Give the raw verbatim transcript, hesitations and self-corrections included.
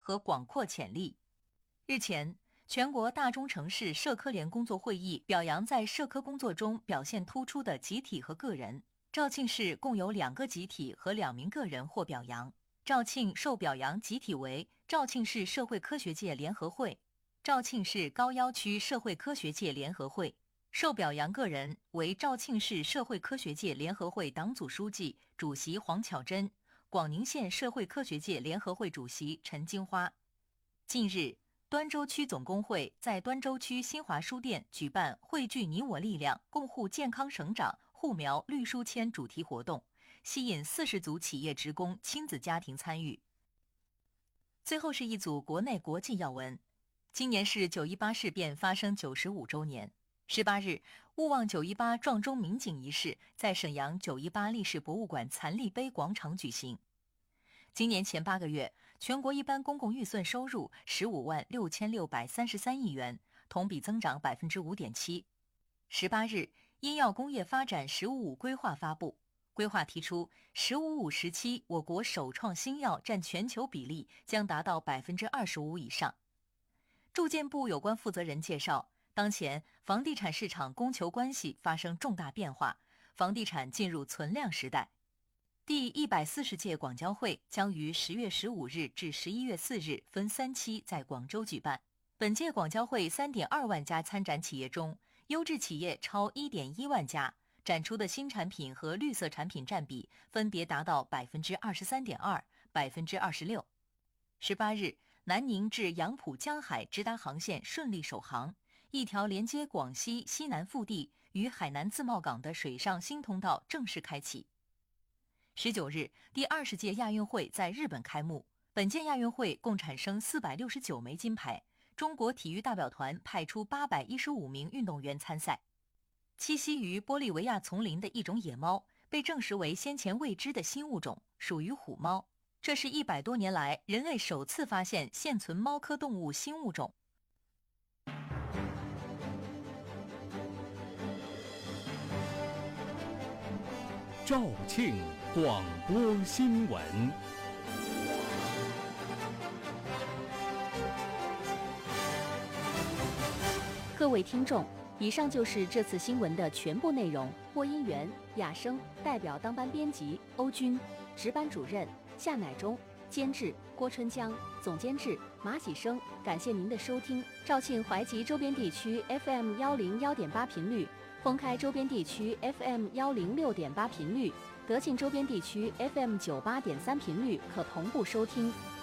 和广阔潜力。日前，全国大中城市社科联工作会议表扬在社科工作中表现突出的集体和个人。肇庆市共有两个集体和两名个人获表扬。肇庆受表扬集体为肇庆市社会科学界联合会、肇庆市高要区社会科学界联合会。受表扬个人为肇庆市社会科学界联合会党组书记、主席黄巧珍，广宁县社会科学界联合会主席陈金花。近日，端州区总工会在端州区新华书店举办汇聚你我力量，共护健康省长护苗绿书签主题活动，吸引四十组企业职工亲子家庭参与。最后是一组国内国际要闻。今年是九一八事变发生九十五周年。十八日，勿忘九一八撞钟鸣警仪式在沈阳九一八历史博物馆残立碑广场举行。今年前八个月，全国一般公共预算收入十五万六千六百三十三亿元，同比增长百分之五点七。十八日，医药工业发展“十五五”规划发布，规划提出“十五五”时期我国首创新药占全球比例将达到百分之二十五以上。住建部有关负责人介绍，当前房地产市场供求关系发生重大变化，房地产进入存量时代。第一百四十届广交会将于十月十五日至十一月四日分三期在广州举办。本届广交会 三点二万家参展企业中，优质企业超 一点一万家，展出的新产品和绿色产品占比分别达到 百分之二十三点二、百分之二十六。十八日，南宁至杨浦江海直达航线顺利首航，一条连接广西西南腹地与海南自贸港的水上新通道正式开启。十九日，第二十届亚运会在日本开幕。本届亚运会共产生四百六十九枚金牌，中国体育代表团派出八百一十五名运动员参赛。栖息于玻利维亚丛林的一种野猫，被证实为先前未知的新物种，属于虎猫。这是一百多年来人类首次发现现存猫科动物新物种。 肇庆广播新闻。 各位听众，以上就是这次新闻的全部内容。播音员雅生，代表当班编辑欧军，值班主任夏乃忠，监制郭春江，总监制马喜生。感谢您的收听。肇庆淮吉周边地区 F M 一零一点八频率，封开周边地区 F M 一零六点八频率，德庆周边地区 F M 九十八点三频率可同步收听。